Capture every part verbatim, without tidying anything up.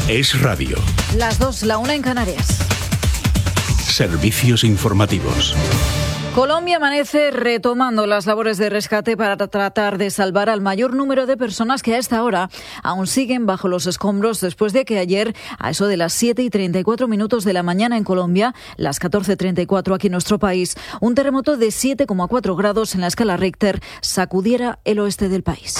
Es radio. Las dos, la una en Canarias. Servicios informativos. Colombia amanece retomando las labores de rescate para tratar de salvar al mayor número de personas que a esta hora aún siguen bajo los escombros después de que ayer, a eso de las siete y treinta y cuatro minutos de la mañana en Colombia, las catorce y treinta y cuatro aquí en nuestro país, un terremoto de siete coma cuatro grados en la escala Richter sacudiera el oeste del país.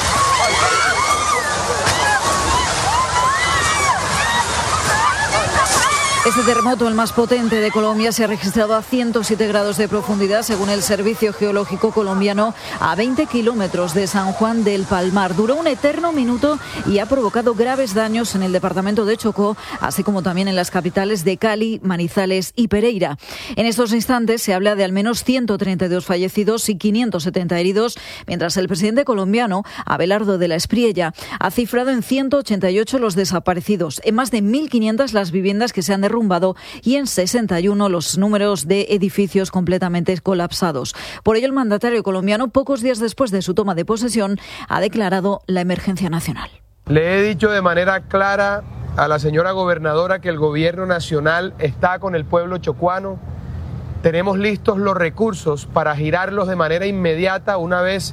Este terremoto, el más potente de Colombia, se ha registrado a ciento siete grados de profundidad, según el Servicio Geológico Colombiano, a veinte kilómetros de San Juan del Palmar. Duró un eterno minuto y ha provocado graves daños en el departamento de Chocó, así como también en las capitales de Cali, Manizales y Pereira. En estos instantes se habla de al menos ciento treinta y dos fallecidos y quinientos setenta heridos, mientras el presidente colombiano, Abelardo de la Espriella, ha cifrado en ciento ochenta y ocho los desaparecidos, en más de mil quinientas las viviendas que se han derrumbado y en sesenta y uno los números de edificios completamente colapsados. Por ello, el mandatario colombiano, pocos días después de su toma de posesión, ha declarado la emergencia nacional. Le he dicho de manera clara a la señora gobernadora que el gobierno nacional está con el pueblo chocuano. Tenemos listos los recursos para girarlos de manera inmediata una vez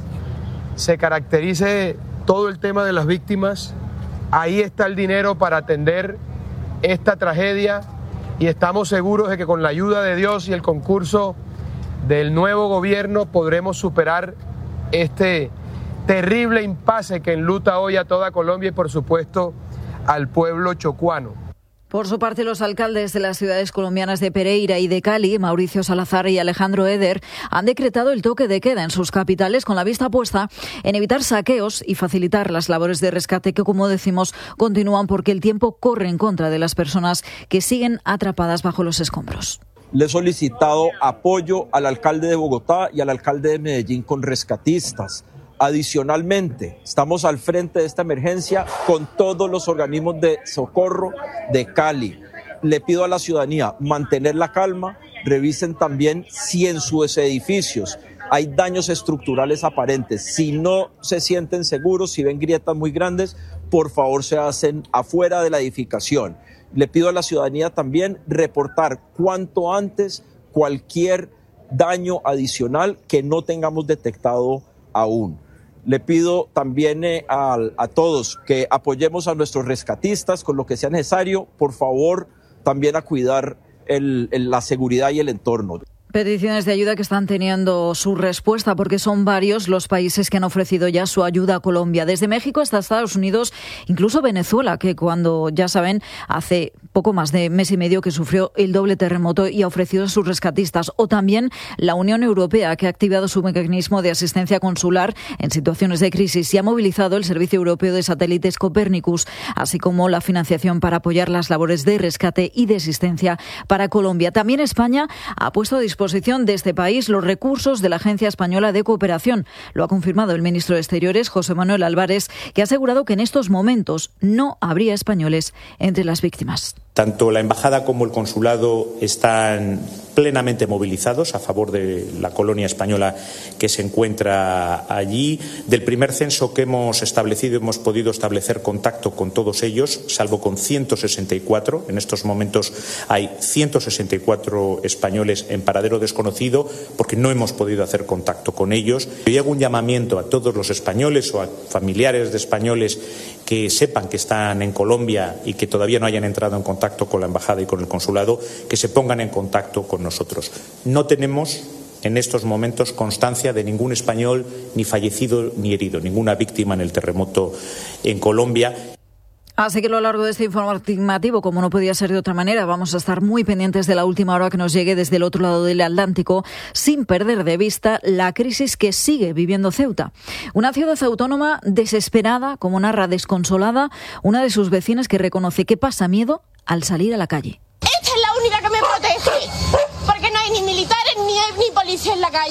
se caracterice todo el tema de las víctimas. Ahí está el dinero para atender esta tragedia y estamos seguros de que con la ayuda de Dios y el concurso del nuevo gobierno podremos superar este terrible impasse que enluta hoy a toda Colombia y por supuesto al pueblo chocuano. Por su parte, los alcaldes de las ciudades colombianas de Pereira y de Cali, Mauricio Salazar y Alejandro Eder, han decretado el toque de queda en sus capitales con la vista puesta en evitar saqueos y facilitar las labores de rescate que, como decimos, continúan porque el tiempo corre en contra de las personas que siguen atrapadas bajo los escombros. Le he solicitado apoyo al alcalde de Bogotá y al alcalde de Medellín con rescatistas. Adicionalmente, estamos al frente de esta emergencia con todos los organismos de socorro de Cali. Le pido a la ciudadanía mantener la calma, revisen también si en sus edificios hay daños estructurales aparentes. Si no se sienten seguros, si ven grietas muy grandes, por favor se hacen afuera de la edificación. Le pido a la ciudadanía también reportar cuanto antes cualquier daño adicional que no tengamos detectado aún. Le pido también eh, a, a todos que apoyemos a nuestros rescatistas con lo que sea necesario, por favor, también a cuidar el, el, la seguridad y el entorno. Peticiones de ayuda que están teniendo su respuesta porque son varios los países que han ofrecido ya su ayuda a Colombia. Desde México hasta Estados Unidos, incluso Venezuela, que cuando, ya saben, hace poco más de mes y medio que sufrió el doble terremoto y ha ofrecido a sus rescatistas. O también la Unión Europea, que ha activado su mecanismo de asistencia consular en situaciones de crisis y ha movilizado el Servicio Europeo de Satélites Copernicus, así como la financiación para apoyar las labores de rescate y de asistencia para Colombia. También España ha puesto a disposición de este país los recursos de la Agencia Española de Cooperación. Lo ha confirmado el ministro de Exteriores, José Manuel Álvarez, que ha asegurado que en estos momentos no habría españoles entre las víctimas. Tanto la embajada como el consulado están plenamente movilizados a favor de la colonia española que se encuentra allí. Del primer censo que hemos establecido hemos podido establecer contacto con todos ellos, salvo con ciento sesenta y cuatro. En estos momentos hay ciento sesenta y cuatro españoles en paradero desconocido porque no hemos podido hacer contacto con ellos. Yo hago un llamamiento a todos los españoles o a familiares de españoles que sepan que están en Colombia y que todavía no hayan entrado en contacto con la embajada y con el consulado, que se pongan en contacto con nosotros. No tenemos en estos momentos constancia de ningún español ni fallecido ni herido, ninguna víctima en el terremoto en Colombia. Así que a lo largo de este informativo, como no podía ser de otra manera, vamos a estar muy pendientes de la última hora que nos llegue desde el otro lado del Atlántico, sin perder de vista la crisis que sigue viviendo Ceuta. Una ciudad autónoma desesperada, como narra desconsolada, una de sus vecinas que reconoce que pasa miedo al salir a la calle. Esta es la única que me protege, porque no hay ni militares ni, ni policía en la calle.